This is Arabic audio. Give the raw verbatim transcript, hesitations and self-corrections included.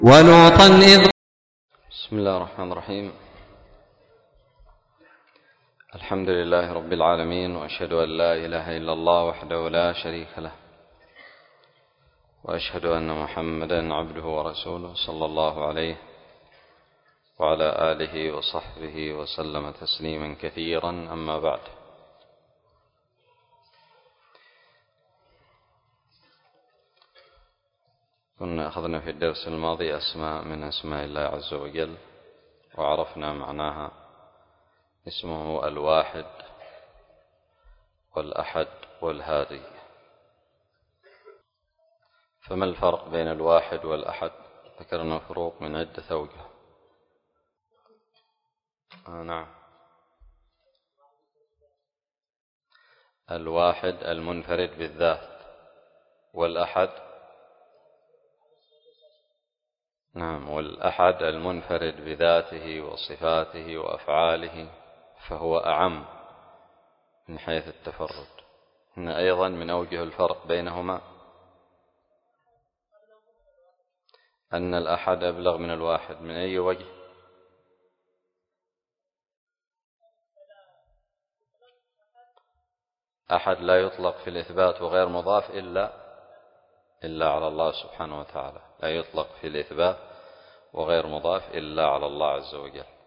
ولوطا إذ. بسم الله الرحمن الرحيم. الحمد لله رب العالمين، وأشهد أن لا إله إلا الله وحده لا شريك له، وأشهد أن محمدا عبده ورسوله صلى الله عليه وعلى آله وصحبه وسلم تسليما كثيرا. أما بعد، كنا أخذنا في الدرس الماضي أسماء من أسماء الله عز وجل، وعرفنا معناها. اسمه الواحد والأحد والهادي. فما الفرق بين الواحد والأحد؟ ذكرنا فروق من عدة أوجه. آه نعم، الواحد المنفرد بالذات، والأحد نعم والأحد المنفرد بذاته وصفاته وأفعاله، فهو أعم من حيث التفرد. هنا أيضا من أوجه الفرق بينهما أن الأحد أبلغ من الواحد. من أي وجه؟ أحد لا يطلق في الإثبات وغير مضاف إلا إلا على الله سبحانه وتعالى، لا يطلق في الإثبات وغير مضاف إلا على الله عز وجل.